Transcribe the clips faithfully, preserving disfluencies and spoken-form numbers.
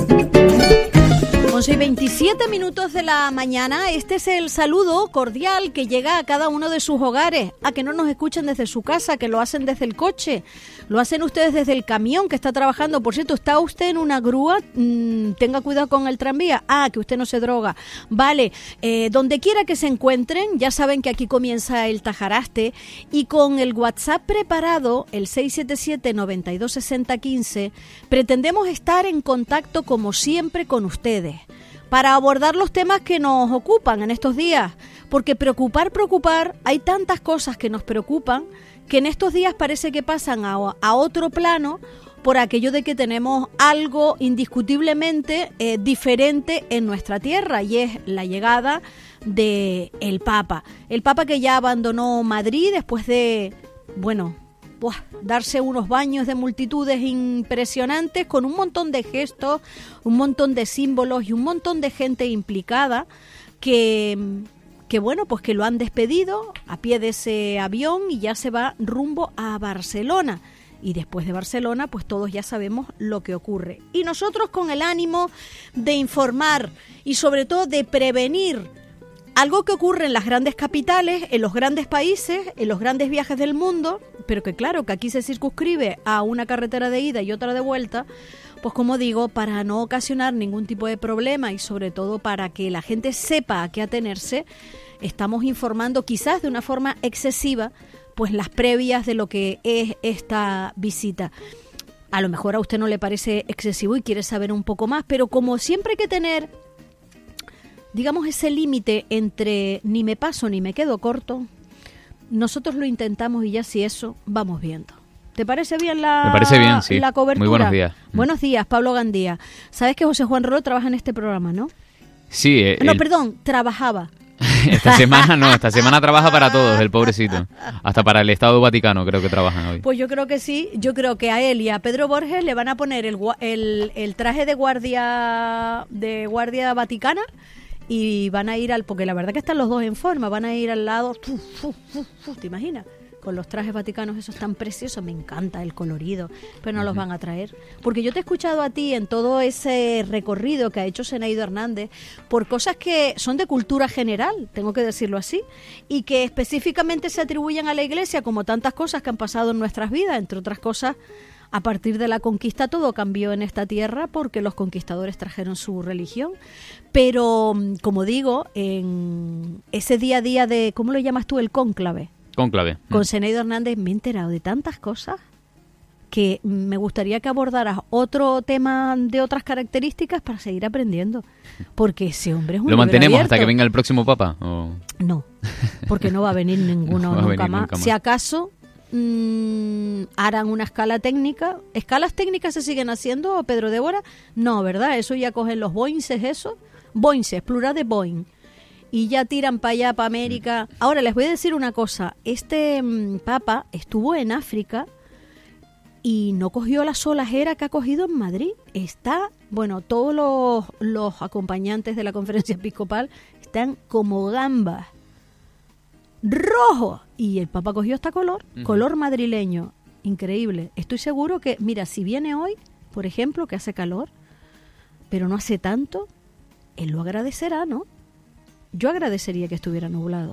once y veintisiete minutos de la mañana. Este es el saludo cordial que llega a cada uno de sus hogares, a que no nos escuchen desde su casa, que lo hacen desde el coche, lo hacen ustedes desde el camión que está trabajando. Por cierto, ¿está usted en una grúa? Mm, tenga cuidado con el tranvía. Ah, que usted no se droga. Vale, eh, donde quiera que se encuentren, ya saben que aquí comienza el Tajaraste, y con el WhatsApp preparado, el seis siete siete, noventa y dos, sesenta, quince, pretendemos estar en contacto como siempre con ustedes, para abordar los temas que nos ocupan en estos días, porque preocupar, preocupar, hay tantas cosas que nos preocupan que en estos días parece que pasan a, a otro plano por aquello de que tenemos algo indiscutiblemente eh, diferente en nuestra tierra, y es la llegada de el Papa. El Papa que ya abandonó Madrid después de, bueno, Buah, darse unos baños de multitudes impresionantes, con un montón de gestos, un montón de símbolos y un montón de gente implicada que, que bueno, pues que lo han despedido a pie de ese avión y ya se va rumbo a Barcelona. Y después de Barcelona, pues todos ya sabemos lo que ocurre. Y nosotros, con el ánimo de informar y sobre todo de prevenir algo que ocurre en las grandes capitales, en los grandes países, en los grandes viajes del mundo, pero que claro, que aquí se circunscribe a una carretera de ida y otra de vuelta, pues como digo, para no ocasionar ningún tipo de problema y sobre todo para que la gente sepa a qué atenerse, estamos informando quizás de una forma excesiva, pues las previas de lo que es esta visita. A lo mejor a usted no le parece excesivo y quiere saber un poco más, pero como siempre hay que tener, digamos, ese límite entre ni me paso ni me quedo corto, nosotros lo intentamos y ya si eso, vamos viendo. ¿Te parece bien la, Me parece bien, sí. la cobertura? Muy buenos días. Buenos días, Pablo Gandía. Sabes que José Juan Rolo trabaja en este programa, ¿no? Sí. Eh, no, el... perdón, trabajaba. Esta semana no, esta semana trabaja para todos, el pobrecito. Hasta para el Estado Vaticano creo que trabajan hoy. Pues yo creo que sí, yo creo que a él y a Pedro Borges le van a poner el, el, el traje de guardia de guardia vaticana y van a ir al, porque la verdad que están los dos en forma, van a ir al lado, fu, fu, fu, fu, ¿te imaginas? Con los trajes vaticanos esos tan preciosos, me encanta el colorido, pero no uh-huh. los van a traer. Porque yo te he escuchado a ti en todo ese recorrido que ha hecho Zenaida Hernández por cosas que son de cultura general, tengo que decirlo así, y que específicamente se atribuyen a la Iglesia, como tantas cosas que han pasado en nuestras vidas, entre otras cosas. A partir de la conquista todo cambió en esta tierra porque los conquistadores trajeron su religión. Pero, como digo, en ese día a día de, ¿cómo lo llamas tú? El cónclave. Cónclave. Con Zenaida Hernández me he enterado de tantas cosas que me gustaría que abordaras otro tema de otras características para seguir aprendiendo. Porque ese hombre es un ¿Lo mantenemos abierto. hasta que venga el próximo Papa? ¿O? No, porque no va a venir ninguno no nunca, venir más. nunca más. Si acaso mmm, harán una escala técnica. ¿Escalas técnicas se siguen haciendo, Pedro Débora? No, ¿verdad? Eso ya cogen los boinses, eso. Boinses, plural de Boeing. Y ya tiran para allá, para América. Ahora, les voy a decir una cosa. Este mmm, Papa estuvo en África y no cogió la solajera que ha cogido en Madrid. Está, bueno, todos los, los acompañantes de la conferencia episcopal están como gambas. ¡Rojo! Y el Papa cogió hasta color, uh-huh. color madrileño. Increíble. Estoy seguro que, mira, si viene hoy, por ejemplo, que hace calor, pero no hace tanto, él lo agradecerá, ¿no? Yo agradecería que estuviera nublado.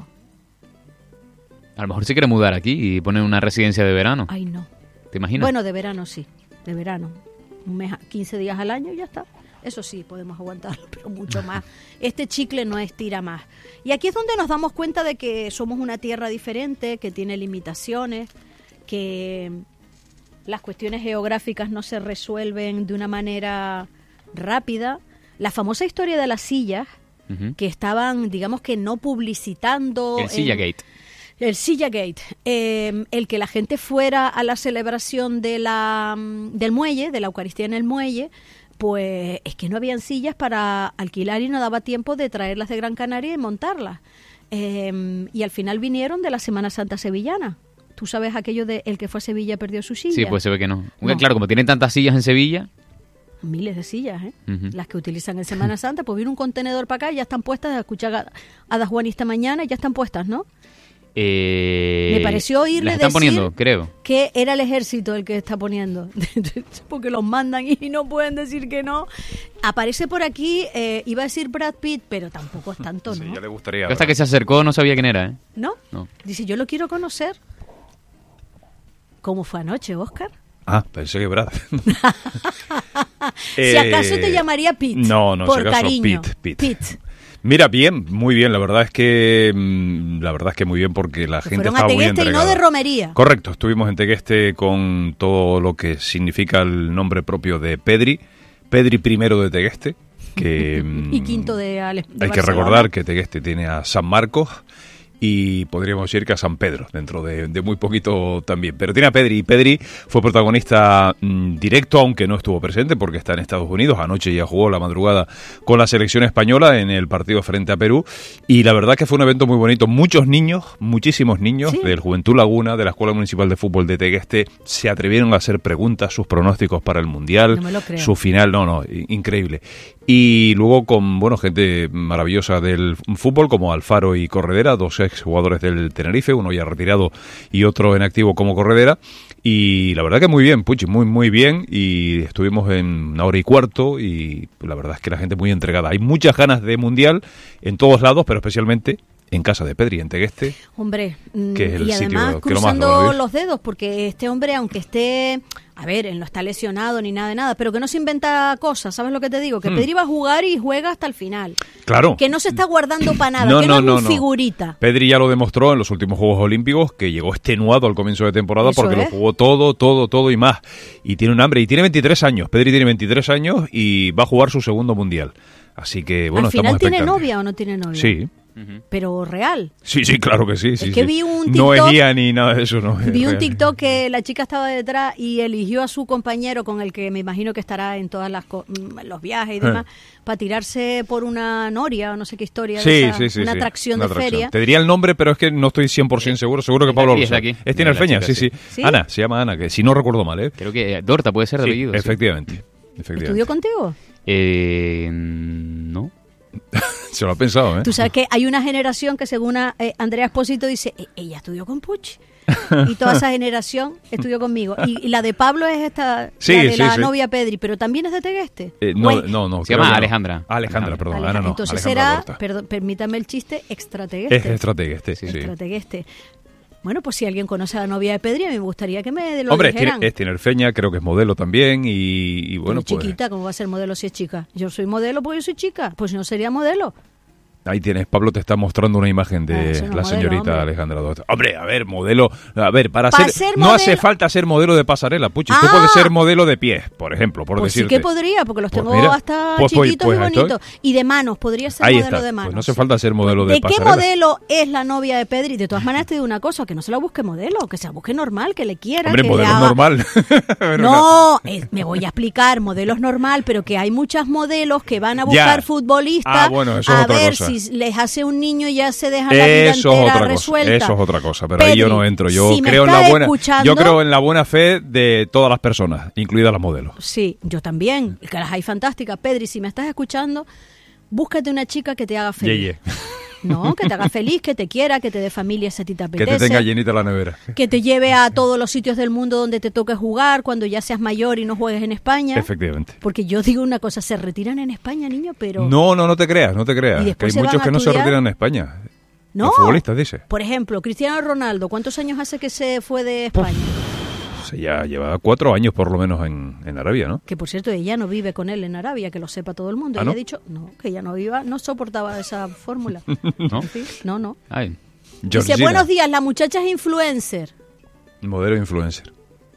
A lo mejor se quiere mudar aquí y poner una residencia de verano. Ay, no. ¿Te imaginas? Bueno, de verano sí, de verano. Un mes, quince días al año y ya está. Eso sí, podemos aguantarlo, pero mucho más. Este chicle no estira más. Y aquí es donde nos damos cuenta de que somos una tierra diferente, que tiene limitaciones, que las cuestiones geográficas no se resuelven de una manera rápida. La famosa historia de las sillas, uh-huh. que estaban, digamos que no publicitando... El Sillagate. El Sillagate. Eh, el que la gente fuera a la celebración de la, del muelle, de la Eucaristía en el muelle, pues es que no habían sillas para alquilar y no daba tiempo de traerlas de Gran Canaria y montarlas. Eh, y al final vinieron de la Semana Santa sevillana. ¿Tú sabes aquello de el que fue a Sevilla perdió su silla? Sí, pues se ve que no. no. Claro, como tienen tantas sillas en Sevilla... Miles de sillas, ¿eh? Uh-huh. Las que utilizan en Semana Santa, pues viene un contenedor para acá y ya están puestas, escuché a Ada Juan esta mañana y ya están puestas, ¿no? Eh, Me pareció oírle las están decir poniendo, creo. que era el ejército el que está poniendo, porque los mandan y no pueden decir que no. Aparece por aquí, eh, iba a decir Brad Pitt, pero tampoco es tanto, ¿no? Sí, ya le gustaría. Yo hasta que se acercó no sabía quién era, ¿eh? ¿No? No. Dice, yo lo quiero conocer. ¿Cómo fue anoche, Óscar? Ah, pensé que Brad. Si Eh, acaso te llamaría Pitt. No, no, por si acaso cariño. Pitt, Pitt. Pitt. Mira, bien, muy bien. La verdad es que mm, la verdad es que muy bien porque la Que gente fueron estaba a muy Tegueste y no entregada. de romería. Correcto, estuvimos en Tegueste con todo lo que significa el nombre propio de Pedri. Pedri primero de Tegueste. Que, mm, Y quinto de, Ale, de Hay que Barcelona. recordar que Tegueste tiene a San Marcos y podríamos decir que a San Pedro, dentro de, de muy poquito también. Pero tiene a Pedri, y Pedri fue protagonista mmm, directo, aunque no estuvo presente porque está en Estados Unidos. Anoche ya jugó la madrugada con la selección española en el partido frente a Perú. Y la verdad que fue un evento muy bonito. Muchos niños, muchísimos niños Sí. del Juventud Laguna, de la Escuela Municipal de Fútbol de Tegueste, se atrevieron a hacer preguntas, sus pronósticos para el Mundial, No me lo creo. su final, no, no, increíble. Y luego con, bueno, gente maravillosa del fútbol como Alfaro y Corredera, dos ex jugadores del Tenerife, uno ya retirado y otro en activo como Corredera. Y la verdad que muy bien, Puchi, muy, muy bien. Y estuvimos en una hora y cuarto y la verdad es que la gente muy entregada. Hay muchas ganas de Mundial en todos lados, pero especialmente en casa de Pedri, en Tegueste. Hombre, mm, Que es el y además sitio que lo más cruzando lo va a vivir. los dedos, porque este hombre, aunque esté, a ver, él no está lesionado ni nada de nada, pero que no se inventa cosas, ¿sabes lo que te digo? Que Hmm. Pedri va a jugar y juega hasta el final. Claro. Que no se está guardando para nada, No, que no, no, no, es un no. figurita. Pedri ya lo demostró en los últimos Juegos Olímpicos, que llegó extenuado al comienzo de temporada Eso porque es. lo jugó todo, todo, todo y más. Y tiene un hambre. Y tiene veintitrés años. Pedri tiene veintitrés años y va a jugar su segundo Mundial. Así que, bueno, Al final estamos tiene expectantes. novia o no tiene novia. Sí. Pero real. Sí, sí, claro que sí. sí, Es que sí. vi un No es TikTok- guía ni nada de eso, no. es Vi un real. TikTok que la chica estaba detrás y eligió a su compañero con el que me imagino que estará en todas las co- mm, los viajes y demás para tirarse por una noria o no sé qué historia, Sí, de esa, sí, sí. una sí. atracción Una de feria. Te diría el nombre, pero es que no estoy cien por ciento seguro. Seguro que Es Pablo aquí, lo es sabe. aquí. Es Tinerfeña, La sí, chica, sí, sí. Ana, se llama Ana, que si no recuerdo mal, ¿eh? Creo que Dorta puede ser de Sí, apellido. sí. efectivamente. efectivamente. ¿Estudió contigo? Eh, no. Se lo ha pensado, ¿eh? Tú sabes que hay una generación que según a, eh, Andrea Espósito dice, "E- ella estudió con Puch. Y toda esa generación estudió conmigo. Y, y la de Pablo es esta, Sí, la de sí, la sí. novia Pedri, pero también es de Tegueste. Eh, no, Güey, no, no. Se creo llama que no. Alejandra. Alejandra, Alejandra. perdón. Alejandra. Ana no. Entonces Alejandra será, Dorta. perdón, permítame el chiste, extrategueste. Es extrategueste, sí, sí. Extrategueste. Bueno, pues si alguien conoce a la novia de Pedri, a mí me gustaría que me lo Hombre, es, dijeran. tiene- es tinerfeña, creo que es modelo también y, y bueno, Pero pues chiquita, ¿cómo va a ser modelo si es chica? Yo soy modelo porque yo soy chica, pues si no sería modelo. ahí tienes, Pablo te está mostrando una imagen Ah, de eso no la es modelo, señorita hombre. Alejandra Dorta. Hombre, a ver, modelo, a ver, para Pa' ser, ser no hace modelo- falta ser modelo de pasarela, Puchi, tú Ah. puedes ser modelo de pies, por ejemplo, por Pues sí decirte. que podría, porque los Pues tengo mira, hasta pues, pues, chiquitos pues y ahí estoy. bonitos. Y de manos, podría ser Ahí modelo está, de pues manos. no hace sí. falta ser modelo de ¿De qué pasarela. modelo es la novia de Pedri? De todas maneras te digo una cosa, que no se la busque modelo, que se la busque normal, que le quiera, Hombre, que modelo le haga... normal. Pero No, eh, me voy a explicar, modelos normal, pero que hay muchas modelos que van a Ya. buscar futbolistas Ah, bueno, eso es a otra ver cosa. si les hace un niño y ya se dejan la vida Eso es entera otra resuelta. cosa, eso es otra cosa, pero ahí yo Pedri, no entro. Yo si me creo en la estás buena, escuchando- yo creo en la buena fe de todas las personas, incluidas las modelos. Sí, yo también, que las hay fantásticas. Pedri, si me estás escuchando, búscate una chica que te haga feliz. Ye, ye. No, que te haga feliz, que te quiera, que te dé familia si a ti te Que apetece. te tenga llenita la nevera. que te lleve a todos los sitios del mundo donde te toque jugar cuando ya seas mayor y no juegues en España. Efectivamente. Porque yo digo una cosa, se retiran en España, niño, pero... No, no, no te creas, no te ¿Y creas. Que después hay se van muchos a que no se estudiar? retiran en España. No. Los futbolistas, dice. Por ejemplo, Cristiano Ronaldo, ¿cuántos años hace que se fue de España? O sea, ya lleva cuatro años por lo menos en, en Arabia, ¿no? Que por cierto, ella no vive con él en Arabia, que lo sepa todo el mundo. ¿Ah, ella no? ha dicho, no, que ella no viva, no soportaba esa fórmula. ¿No? En fin, no, no. Ay, Dice, Georgina, buenos días, la muchacha es influencer. modelo influencer.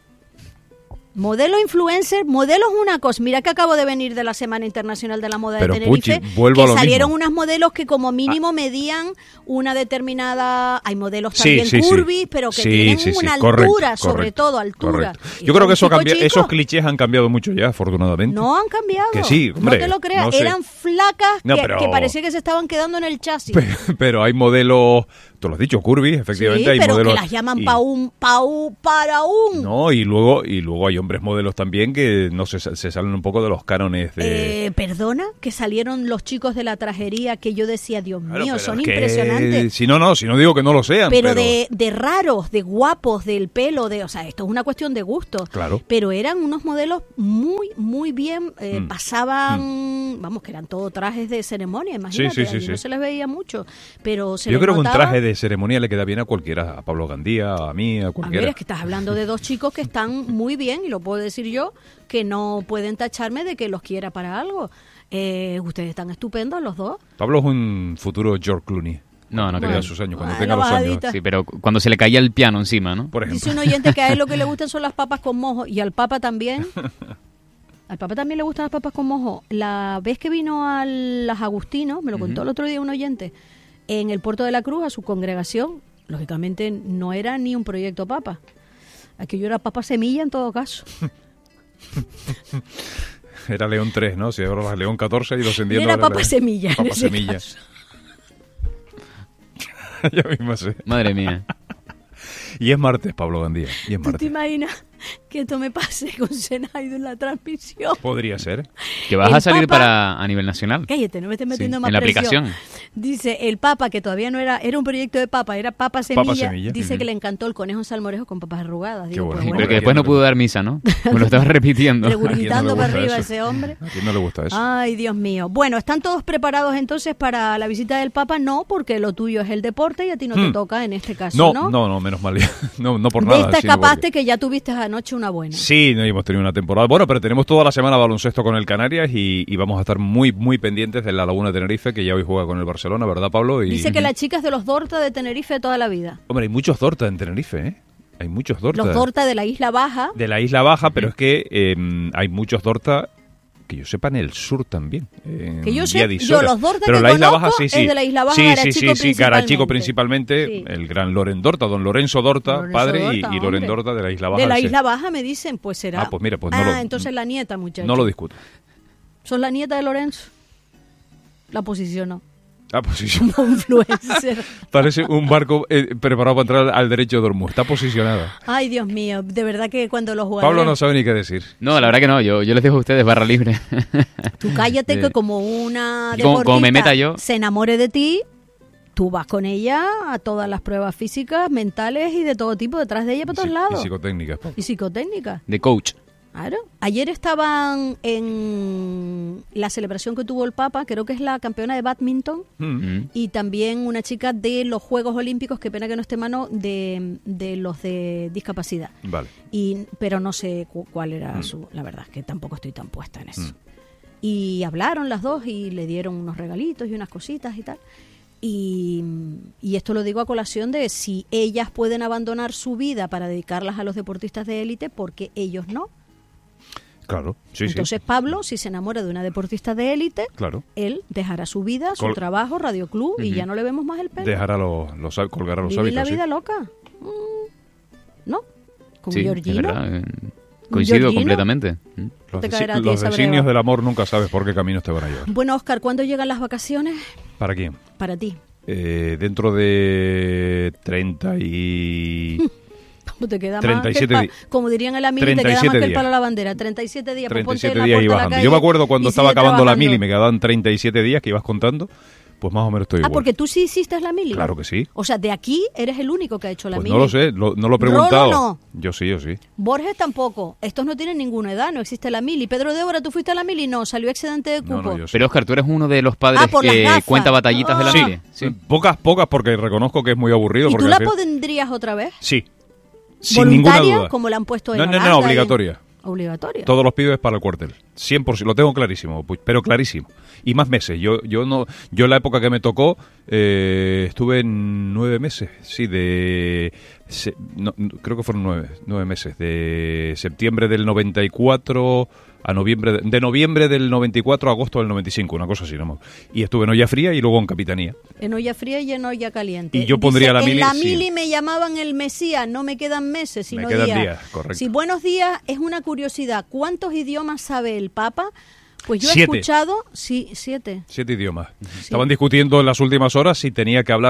Modelo influencer, modelo es una cosa. Mira que acabo de venir de la Semana Internacional de la Moda Pero, de Tenerife, Puchi, vuelvo que a lo salieron mismo. unas modelos que como mínimo medían una determinada... Hay modelos Sí, también sí, sí. curvy, pero que Sí, tienen sí, sí, una correcto, altura, sobre correcto, todo altura. correcto. Y Yo creo que eso chico, cambia, chico, esos clichés han cambiado mucho ya, afortunadamente. no han cambiado. Que sí, hombre, no te lo creas, no sé. eran flacas No, que, pero- que parecía que se estaban quedando en el chasis. Pe- Pero hay modelos, tú lo has dicho, curvy, efectivamente. sí, hay pero modelos, que las llaman y- pa un, pa un, para un. No, y luego, y luego hay hombres modelos también que no se, se salen un poco de los cánones de... Eh, perdona, que salieron los chicos de la trajería que yo decía, Dios Claro, mío, pero son es que- impresionantes. Si no, no, si no digo que no lo sean, Pero, pero... de, de raros, de guapos, del pelo, de, o sea, esto es una cuestión de gusto. Claro. Pero eran unos modelos muy, muy bien, eh, Mm. pasaban, vamos, que eran todo trajes de ceremonia, imagínate, Sí, sí, sí, allí sí. no se les veía mucho, pero se Yo les creo que un notaba- traje de ceremonia le queda bien a cualquiera, a Pablo Gandía, a mí, a A cualquiera. ver, es que estás hablando de dos chicos que están muy bien, y lo puedo decir yo, que no pueden tacharme de que los quiera para algo. Eh, ustedes están estupendos los dos. Pablo es un futuro George Clooney. No, no Cuando tenga creo. sus años, cuando Ah, tenga la los años. bajadita. Sí, pero cu- cuando se le caía el piano encima, ¿no? Por ejemplo. Dice un oyente que a él lo que le gustan son las papas con mojo, y al Papa también. Al Papa también le gustan las papas con mojo. La vez que vino a las Agustinos, me lo contó el otro día un oyente, en el Puerto de la Cruz, a su congregación, lógicamente no era ni un proyecto Papa. Aquello era papa semilla en todo caso. Era León tres, ¿no? Si ahora León catorce y descendiendo. Era ahora papa León- semilla en Papa ese semilla. caso. Ya mismo sé. Madre mía. Y es martes, Pablo Gandía. Y es ¿Tú te martes. imaginas que esto me pase con Senaido en la transmisión? Podría ser. Que vas El a salir Papa- para a nivel nacional. Cállate, no me estés metiendo Sí, más en la presión. aplicación. Dice, el Papa, que todavía no era, era un proyecto de Papa, era Papa Semilla, Papa Semilla. dice Ujú. que le encantó el conejo salmorejo con papas arrugadas. Qué Digo, bueno. pues Pero bueno, que después no pudo dar misa, ¿no? Me lo estabas repitiendo. regurgitando ¿A quién no le para gusta arriba eso? ese hombre. ¿A quién no le gusta eso? Ay, Dios mío. Bueno, ¿están todos preparados entonces para la visita del Papa? No, porque lo tuyo es el deporte y a ti no te Hmm. toca en este caso, no, ¿no? no, no, menos mal. No, no por De nada. esta sino escapaste porque- que ya tuviste anoche una buena. Sí, no hemos tenido una temporada. Bueno, pero tenemos toda la semana baloncesto con el Canarias y, y vamos a estar muy, muy pendientes de la Laguna de Tenerife, que ya hoy juega con el Barcelona, ¿verdad, Pablo? Y, Dice que la chica es de los Dorta de Tenerife de toda la vida. Hombre, hay muchos Dorta en Tenerife, ¿eh? Hay muchos Dorta. Los Dorta de la Isla Baja. De la Isla Baja, pero es que eh, hay muchos Dorta, que yo sepa, en el sur también. En Que yo sé- Vía de Isora. yo los Dorta pero que la Isla conozco Baja, sí, es sí. de la Isla Baja, sí, Garachico sí, sí, sí, Garachico principalmente. principalmente, Sí. el gran Loren Dorta, don Lorenzo Dorta, Lorenzo padre, Dorta, y, y Loren hombre. Dorta de la Isla Baja. De la sí. Isla Baja me dicen, pues será. Ah, pues mira, pues no Ah, lo- entonces la nieta, muchacho. No lo discuto. ¿Sos la nieta de Lorenzo? La posicionó. Ah, pues sí, Como influencer. parece un barco eh, preparado para entrar al derecho de Hormuz. Está posicionada. Ay, Dios mío, de verdad que cuando los jugadores... Pablo no sabe ni qué decir. No, la verdad que no. Yo, yo les dejo a ustedes barra libre. Tú cállate Eh, que como una y como- deportista como me meta yo- se enamore de ti, tú vas con ella a todas las pruebas físicas, mentales y de todo tipo, detrás de ella por Y todos psi- lados. Y psicotécnicas. Pablo. Y psicotécnica. De coach. Claro. Ayer estaban en la celebración que tuvo el Papa, creo que es la campeona de badminton, Mm. Mm. y también una chica de los Juegos Olímpicos, qué pena que no esté mano, de, de los de discapacidad. Vale. Y, pero no sé cu- cuál era Mm. su... La verdad es que tampoco estoy tan puesta en eso. Mm. Y hablaron las dos y le dieron unos regalitos y unas cositas y tal. Y, y esto lo digo a colación de si ellas pueden abandonar su vida para dedicarlas a los deportistas de élite, porque ellos no. Claro, sí, Entonces sí. Pablo, si se enamora de una deportista de élite, Claro. él dejará su vida, su Col- trabajo, Radio Club, y Ujú. ya no le vemos más el pelo. Dejará los, los há- colgará los Vivir la hábitos. sí. vida loca. Mm, ¿No? Con Sí, es Georgino. verdad. eh, Coincido Georgino. completamente. Mm. Los, te desi- caerá a ti los esa designios breva. del amor nunca sabes por qué caminos te van a llevar. Bueno, Oscar, ¿cuándo llegan las vacaciones ¿Para quién? para ti? Eh, dentro de treinta y... ¿Cómo te queda treinta y siete más que el di- pa- como dirían en la mili, te queda treinta y más siete que el días. palo a la bandera. treinta y siete días. pues treinta y ponte en siete la días puerta iba de la bajando. calle Yo me acuerdo cuando y estaba sigue acabando la trabajando. mili y me quedaban treinta y siete días que ibas contando, pues más o menos estoy Ah, igual. porque tú sí hiciste la mili. Claro que sí. O sea, de aquí eres el único que ha hecho la Pues mili. no lo sé, lo- no lo he Rolo preguntado. no. Yo sí, yo sí. Borges tampoco. Estos no tienen ninguna edad, no existe la mili. Pedro de Obra, ¿tú fuiste a la mili? No, salió excedente de No, cupo. no, yo sí. Pero Oscar, tú eres uno de los padres Ah, por las que gafas. cuenta batallitas de la Ah. mili. Sí. Pocas, pocas, porque reconozco que es muy aburrido. ¿Y porque tú la al final- pondrías otra vez? Sí. Sin ninguna ¿Voluntaria, duda. como la han puesto en No, no, no, Holanda y en- obligatoria. Obligatoria. Todos los pibes para el cuartel. cien por ciento, lo tengo clarísimo, pu- pero clarísimo. Y más meses. Yo yo no yo en la época que me tocó eh, estuve en nueve meses, sí, de se- no, no, creo que fueron nueve, nueve meses, de septiembre del noventa y cuatro a noviembre de, de noviembre del noventa y cuatro a agosto del noventa y cinco, una cosa así, ¿no? Y estuve en olla fría y luego en capitanía. En olla fría y en olla caliente. Y yo pondría la en mili, la sí. mili me llamaban el Mesías, no me quedan meses, sino Me quedan días. días, correcto. Si buenos días es una curiosidad, ¿cuántos idiomas sabe el Papa? Pues yo he Siete. escuchado, sí, siete. Siete idiomas. Estaban discutiendo en las últimas horas si tenía que hablar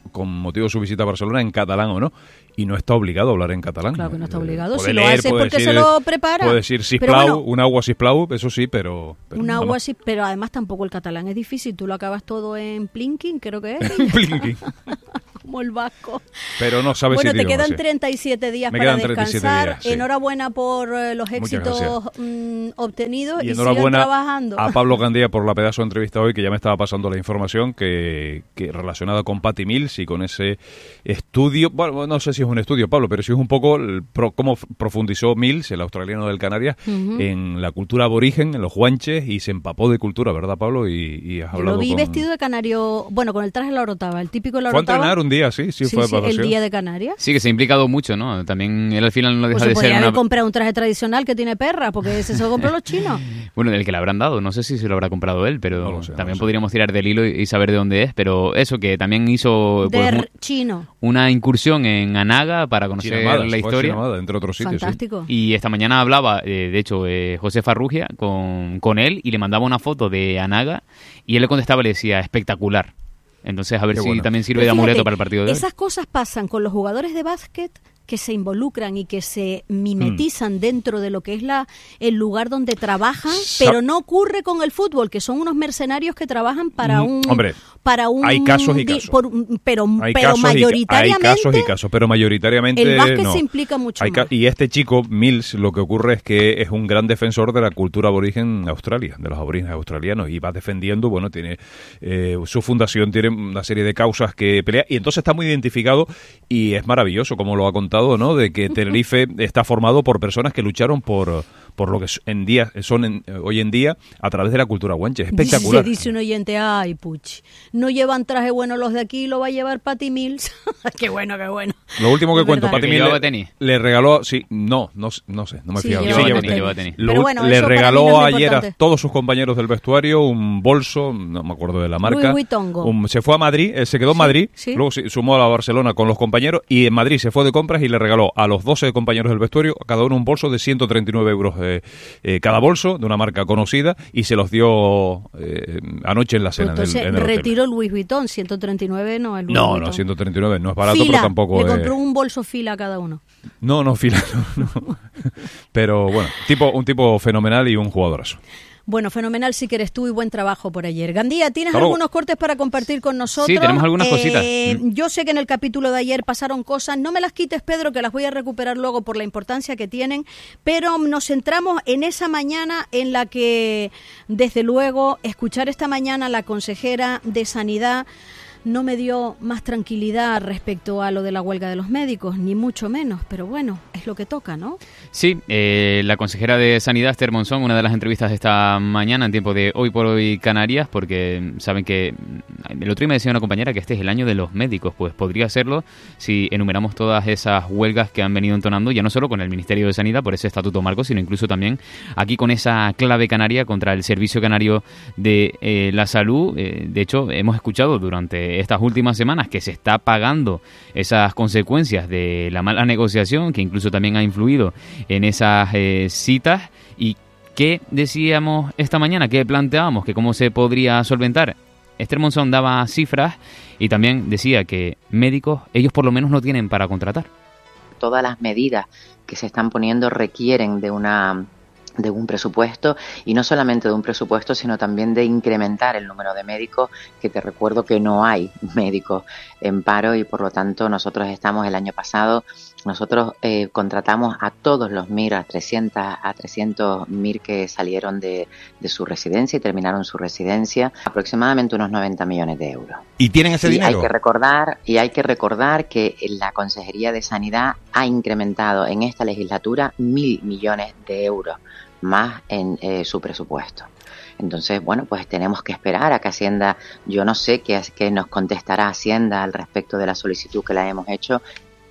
con motivo de su visita a Barcelona en catalán o no, y no está obligado a hablar en catalán. Claro que no está obligado, eh, si lo hace porque se lo prepara. Puede decir sisplau, bueno, un agua sisplau, eso sí, pero... pero un agua sí, pero además tampoco el catalán es difícil, tú lo acabas todo en plinking, creo que es. En plinking. Como el vasco. Pero no sabes bueno, si te quedan treinta y siete días Me para quedan descansar. días, sí. Enhorabuena por eh, los éxitos mmm, obtenidos y, y enhorabuena sigan trabajando. A Pablo Gandía por la pedazo de entrevista hoy, que ya me estaba pasando la información que, que relacionada con Patty Mills y con ese estudio. Bueno, no sé si es un estudio, Pablo, pero sí es un poco el pro, cómo profundizó Mills, el australiano del Canarias, uh-huh. en la cultura aborigen, en los guanches, y se empapó de cultura, ¿verdad, Pablo? Y, y has Yo hablado lo vi con... vestido de canario, bueno, con el traje de la orotava, el típico de la Fue a orotava. entrenar un día, sí, sí, sí fue sí, el día de Canarias. Sí, que se ha implicado mucho, ¿no? También él al final no deja pues de ser una... una... comprar un traje tradicional que tiene perra, porque ese se lo compró los chinos. Bueno, el que le habrán dado, no sé si se lo habrá comprado él, pero no lo sé, también no podríamos tirar del hilo y saber de dónde es, pero eso, que también hizo pues, de un, chino. una incursión en Anaga para conocer Chinamada, la historia. Chinamada, entre otros sitios. Fantástico. Sí. Y esta mañana hablaba, eh, de hecho, eh, José Farrugia con, con él y le mandaba una foto de Anaga y él le contestaba y le decía espectacular. Entonces, a ver Qué si bueno. también sirve Pero de fíjate, amuleto para el partido de hoy. Esas cosas pasan con los jugadores de básquet que se involucran y que se mimetizan mm. dentro de lo que es la el lugar donde trabajan, Sa- pero no ocurre con el fútbol, que son unos mercenarios que trabajan para un Hombre, para un hay casos y casos. Por, pero hay pero casos mayoritariamente y, hay casos y casos, pero mayoritariamente el básquet no. se implica mucho hay más. Ca- y este chico Mills, lo que ocurre es que es un gran defensor de la cultura aborigen en Australia, de los aborígenes australianos, y va defendiendo, bueno, tiene eh, su fundación tiene una serie de causas que pelea, y entonces está muy identificado, y es maravilloso como lo ha contado, ¿no? De que Tenerife está formado por personas que lucharon por por lo que en día son en, hoy en día a través de la cultura guanche. Es espectacular. Se dice un oyente, ay, puch, no llevan traje bueno los de aquí, lo va a llevar Patty Mills. Qué bueno, qué bueno. Lo último que es cuento, Patty Mills le, tenis. le regaló, sí, no, no, no sé, no me sí, fío. Lleva Sí, tenis, tenis. lleva tenis. Lo, Pero bueno, le regaló no ayer importante. a todos sus compañeros del vestuario un bolso, no me acuerdo de la marca. Louis Vuitton. Un, se fue a Madrid, eh, se quedó en sí, Madrid, sí. luego se sumó a la Barcelona con los compañeros, y en Madrid se fue de compras y le regaló a los doce compañeros del vestuario a cada uno un bolso de ciento treinta y nueve euros eh, eh, cada bolso, de una marca conocida, y se los dio eh, anoche en la cena. Pues entonces, en el, en el retiro Louis Vuitton, ciento treinta y nueve no es Louis No, Vuitton. no, ciento treinta y nueve no es barato, fila, pero tampoco le es... compró un bolso fila a cada uno. No, no, fila, no, no. Pero bueno, tipo, un tipo fenomenal y un jugadorazo. Bueno, fenomenal sí que eres tú y buen trabajo por ayer. Gandía, ¿tienes Claro. algunos cortes para compartir con nosotros? Sí, tenemos algunas cositas. Eh, yo sé que en el capítulo de ayer pasaron cosas, no me las quites, Pedro, que las voy a recuperar luego por la importancia que tienen, pero nos centramos en esa mañana en la que, desde luego, escuchar esta mañana a la consejera de Sanidad no me dio más tranquilidad respecto a lo de la huelga de los médicos, ni mucho menos, pero bueno, es lo que toca, ¿no? Sí, eh, la consejera de Sanidad, Esther Monzón, una de las entrevistas de esta mañana en tiempo de Hoy por Hoy Canarias, porque saben que el otro día me decía una compañera que este es el año de los médicos, pues podría serlo si enumeramos todas esas huelgas que han venido entonando, ya no solo con el Ministerio de Sanidad por ese estatuto marco, sino incluso también aquí con esa clave canaria contra el Servicio Canario de eh, la Salud. Eh, de hecho, hemos escuchado durante estas últimas semanas que se está pagando esas consecuencias de la mala negociación, que incluso también ha influido en esas eh, citas. ¿Y qué decíamos esta mañana? ¿Qué planteábamos? ¿Que cómo se podría solventar? Esther Monzón daba cifras y también decía que médicos, ellos por lo menos no tienen para contratar. Todas las medidas que se están poniendo requieren de una de un presupuesto, y no solamente de un presupuesto, sino también de incrementar el número de médicos, que te recuerdo que no hay médicos en paro, y por lo tanto nosotros estamos el año pasado, nosotros eh, contratamos a todos los M I R, a trescientos, a trescientos M I R que salieron de, de su residencia y terminaron su residencia, aproximadamente unos noventa millones de euros. ¿Y tienen ese y dinero? Hay que recordar, y hay que recordar que la Consejería de Sanidad ha incrementado en esta legislatura mil millones de euros más en eh, su presupuesto. Entonces, bueno, pues tenemos que esperar a que Hacienda, yo no sé qué, qué nos contestará Hacienda al respecto de la solicitud que la hemos hecho.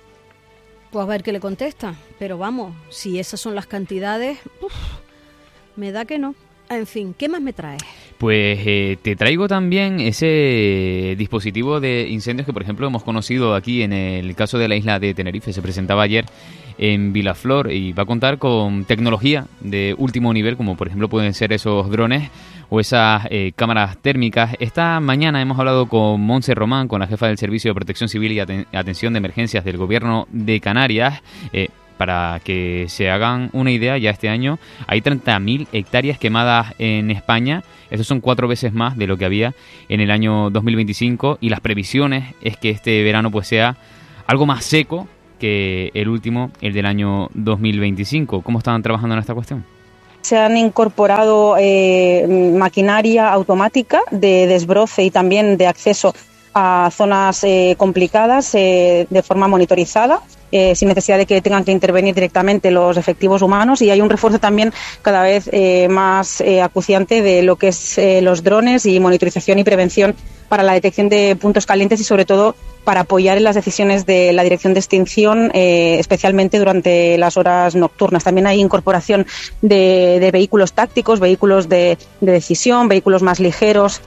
Pues a ver qué le contesta, pero vamos, si esas son las cantidades, uf, me da que no. En fin, ¿qué más me traes? Pues eh, te traigo también ese dispositivo de incendios que, por ejemplo, hemos conocido aquí en el caso de la isla de Tenerife. Se presentaba ayer en Vilaflor, y va a contar con tecnología de último nivel, como por ejemplo pueden ser esos drones o esas eh, cámaras térmicas. Esta mañana hemos hablado con Montse Román, con la jefa del Servicio de Protección Civil y Aten- Atención de Emergencias del Gobierno de Canarias. Eh, para que se hagan una idea, ya este año hay treinta mil hectáreas quemadas en España. Estos son cuatro veces más de lo que había en el año dos mil veinticinco, y las previsiones es que este verano pues sea algo más seco que el último, el del año dos mil veinticinco. ¿Cómo están trabajando en esta cuestión? Se han incorporado eh, maquinaria automática de desbroce y también de acceso a zonas eh, complicadas eh, de forma monitorizada, eh, sin necesidad de que tengan que intervenir directamente los efectivos humanos, y hay un refuerzo también cada vez eh, más eh, acuciante de lo que es eh, los drones y monitorización y prevención para la detección de puntos calientes, y sobre todo para apoyar en las decisiones de la Dirección de Extinción, eh, especialmente durante las horas nocturnas. También hay incorporación de, de vehículos tácticos, vehículos de, de decisión, vehículos más ligeros.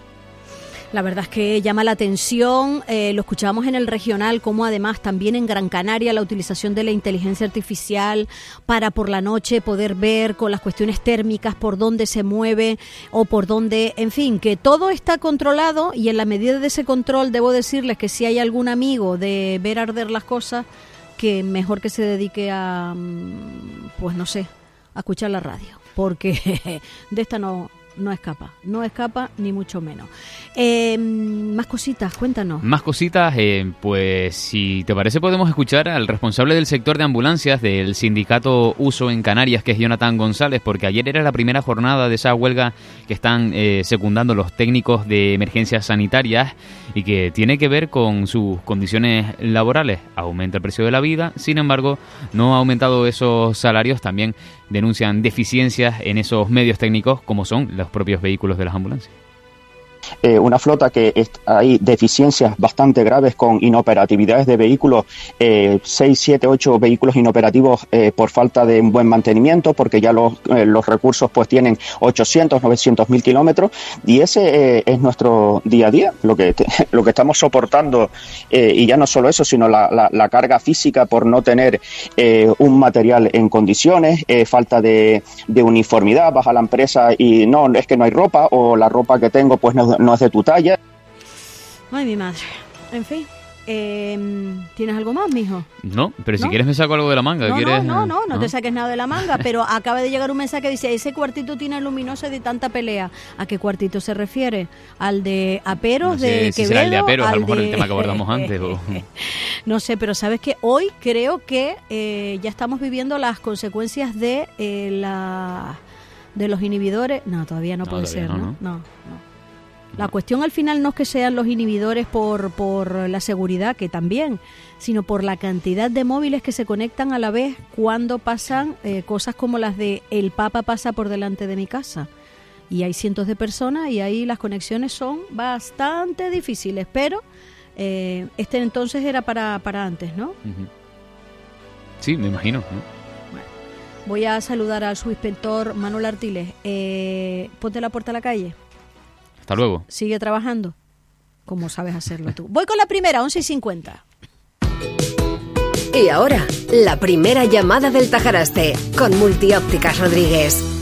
La verdad es que llama la atención, eh, lo escuchábamos en el regional, como además también en Gran Canaria la utilización de la inteligencia artificial para por la noche poder ver con las cuestiones térmicas por dónde se mueve o por dónde, en fin, que todo está controlado, y en la medida de ese control debo decirles que si hay algún amigo de ver arder las cosas, que mejor que se dedique a, pues no sé, a escuchar la radio, porque de esta no... No escapa, no escapa ni mucho menos. Eh, más cositas, cuéntanos. Más cositas, eh, pues si te parece podemos escuchar al responsable del sector de ambulancias del sindicato Uso en Canarias, que es Jonathan González, porque ayer era la primera jornada de esa huelga que están eh, secundando los técnicos de emergencias sanitarias y que tiene que ver con sus condiciones laborales. Aumenta el precio de la vida, sin embargo, no ha aumentado esos salarios. También denuncian deficiencias en esos medios técnicos, como son los propios vehículos de las ambulancias. Eh, una flota que est- hay deficiencias bastante graves con inoperatividades de vehículos, eh, seis, siete, ocho vehículos inoperativos eh, por falta de un buen mantenimiento, porque ya los, eh, los recursos pues tienen ochocientos, novecientos mil kilómetros, y ese eh, es nuestro día a día, lo que, te, lo que estamos soportando, eh, y ya no solo eso, sino la, la, la carga física por no tener eh, un material en condiciones, eh, falta de, de uniformidad. Vas a la empresa y no, es que no hay ropa, o la ropa que tengo pues no no es de tu talla. Ay, mi madre. En fin, eh, ¿tienes algo más, mijo? No, pero si ¿No? quieres me saco algo de la manga. No, ¿Quieres? no, no, no, no ¿Ah? te saques nada de la manga, pero acaba de llegar un mensaje que dice: ese cuartito tiene luminoso y de tanta pelea. ¿A qué cuartito se refiere? ¿Al de Aperos, No sé de si Quevedo? será el de Aperos, a al lo mejor de... el tema que abordamos antes. O... No sé, pero sabes que hoy creo que eh, ya estamos viviendo las consecuencias de eh, la de los inhibidores. No, todavía no, No, puede todavía ser, no, ¿no? ¿no? No, no. La cuestión al final no es que sean los inhibidores por, por la seguridad, que también, sino por la cantidad de móviles que se conectan a la vez cuando pasan eh, cosas como las de el Papa pasa por delante de mi casa. Y hay cientos de personas y ahí las conexiones son bastante difíciles, pero eh, este entonces era para, para antes, ¿no? Uh-huh. Sí, me imagino, ¿no? Bueno, voy a saludar al subinspector Manuel Artiles. Eh, ponte la puerta a la calle. Hasta luego. Sigue trabajando, como sabes hacerlo tú. Voy con la primera, once y cincuenta. Y ahora, la primera llamada del Tajaraste, con Multiópticas Rodríguez.